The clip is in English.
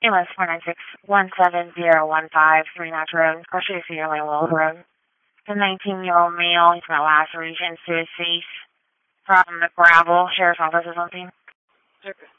AMS 496-17015, Three Notch Road, Garcia Cedar Lane, Willow Road. The 19-year-old male, he's got lacerations to his face from the gravel. Sheriff's office or something. Okay.